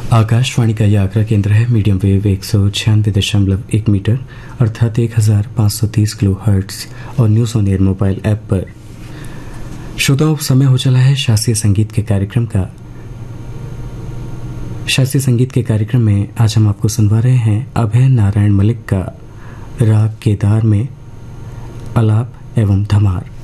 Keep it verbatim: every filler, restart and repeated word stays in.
आकाशवाणी का यह आगरा केंद्र है। मीडियम वेव एक सौ छियानवे दशमलव एक मीटर अर्थात एक हजार पाँच सौ तीस किलो हर्ट्ज और news on air mobile app पर। श्रोताओं, समय हो चला है शास्त्रीय संगीत के कार्यक्रम का। शास्त्रीय संगीत के कार्यक्रम में आज हम आपको सुनवा रहे हैं अभय नारायण मलिक का राग केदार में आलाप एवं धमार।